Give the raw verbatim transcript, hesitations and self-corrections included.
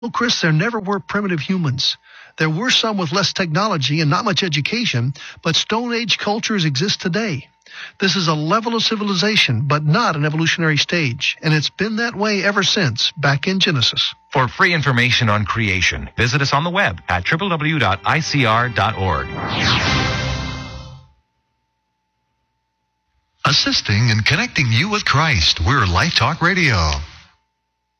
Well, Chris, there never were primitive humans. There were some with less technology and not much education, but Stone Age cultures exist today. This is a level of civilization, but not an evolutionary stage, and it's been that way ever since, back in Genesis. For free information on creation, visit us on the web at w w w dot i c r dot org. Assisting and connecting you with Christ, we're Life Talk Radio.